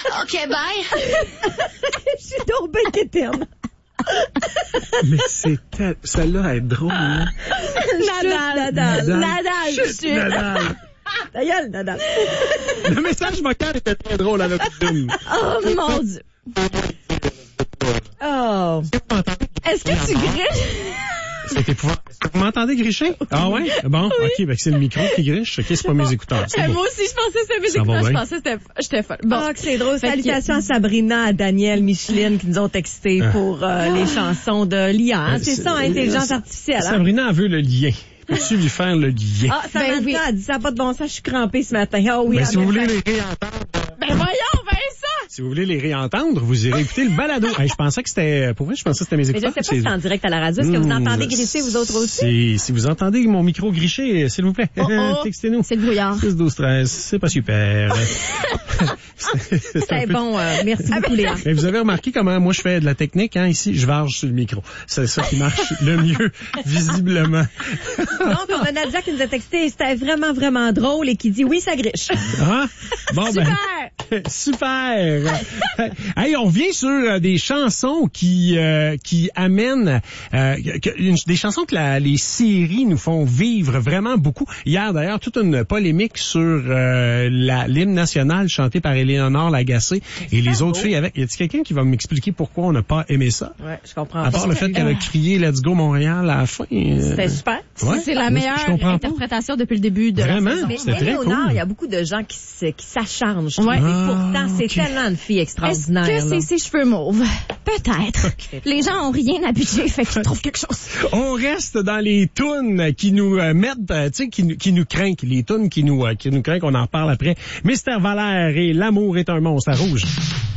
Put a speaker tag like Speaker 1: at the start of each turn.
Speaker 1: OK, bye.
Speaker 2: Je suis tombée quétaine.
Speaker 3: Mais celle-là, elle est drôle, hein?
Speaker 2: Nadal.
Speaker 3: Chut, Nadal.
Speaker 2: Ta gueule, Nadal.
Speaker 3: Le message vocal était très drôle à l'origine.
Speaker 2: Oh, mon Dieu. Oh. Est-ce que tu griches?
Speaker 3: C'est épouvantable. Vous m'entendez gricher? Ah ouais? Bon,
Speaker 2: Oui.
Speaker 3: OK, ben c'est le micro qui griche. OK, c'est pas mes écouteurs. C'est bon.
Speaker 1: Moi aussi, je pensais que c'était mes
Speaker 3: Ça va
Speaker 1: écouteurs. Je
Speaker 3: bien?
Speaker 1: pensais que j'étais folle. Bon.
Speaker 2: Oh, que c'est drôle.
Speaker 1: Fait que-
Speaker 2: Salutations à Sabrina, à Daniel, Micheline qui nous ont texté pour les chansons de l'IA. Hein? C'est ça, intelligence artificielle. Hein?
Speaker 3: Sabrina veut le lien. Peux-tu lui faire le lien?
Speaker 2: Ah, Samantha
Speaker 1: oui.
Speaker 2: a dit ça n'a pas de bon sens, je suis crampée ce matin. Ah oui,
Speaker 3: Ben,
Speaker 2: en
Speaker 3: si vous
Speaker 2: effet.
Speaker 3: voulez les réentendre,
Speaker 1: Ben voyons, Vincent!
Speaker 3: si vous voulez les réentendre, vous irez écouter le balado. Hey, je pensais que c'était, pour vrai, je pensais que c'était mes
Speaker 2: Mais je
Speaker 3: écouteurs.
Speaker 2: sais pas si c'est en direct à la radio. Est-ce que vous entendez grisser, vous autres aussi?
Speaker 3: Si vous entendez mon micro gricher, s'il vous plaît, textez-nous.
Speaker 1: C'est le brouillard.
Speaker 3: 6, 12, 13, c'est pas super.
Speaker 2: C'est bon, merci beaucoup, Léa.
Speaker 3: Mais vous avez remarqué comment moi je fais de la technique, hein, ici, je varge sur le micro. C'est ça qui marche le mieux, visiblement.
Speaker 2: Donc, on a Nadia qui nous a texté, c'était vraiment, vraiment drôle et qui dit oui, ça griche.
Speaker 3: Ah, bon, ben, super. Hey, on vient sur des chansons qui amènent des chansons que les séries nous font vivre vraiment beaucoup. Hier, d'ailleurs, toute une polémique sur l'hymne national chanté par Éléonore Lagacé et les autres filles avec. Y a-t-il quelqu'un qui va m'expliquer pourquoi on n'a pas aimé ça?
Speaker 2: Ouais, je comprends.
Speaker 3: À part le fait qu'elle a crié Let's Go Montréal à la fin.
Speaker 2: C'était super.
Speaker 3: Ouais.
Speaker 1: C'est la
Speaker 3: Moi,
Speaker 1: meilleure
Speaker 3: je comprends pas.
Speaker 1: interprétation depuis le début de
Speaker 3: Vraiment?
Speaker 1: la saison.
Speaker 2: Mais
Speaker 3: C'était très
Speaker 2: Éléonore,
Speaker 3: cool.
Speaker 2: il y a beaucoup de gens qui s'acharnent, je trouve.
Speaker 1: Ouais.
Speaker 2: Et
Speaker 3: Ah,
Speaker 2: pourtant, c'est
Speaker 3: ok.
Speaker 2: tellement une fille
Speaker 1: Est-ce
Speaker 2: extraordinaire.
Speaker 1: que
Speaker 2: là.
Speaker 1: c'est ses cheveux mauves? Peut-être. Les gens ont rien à budget, fait qu'ils trouvent quelque chose.
Speaker 3: On reste dans les tunes qui nous mettent, tu sais, qui nous craignent, les tunes qui nous craignent, on en reparle après. Mystère Valère et L'amour est un monstre à rouge.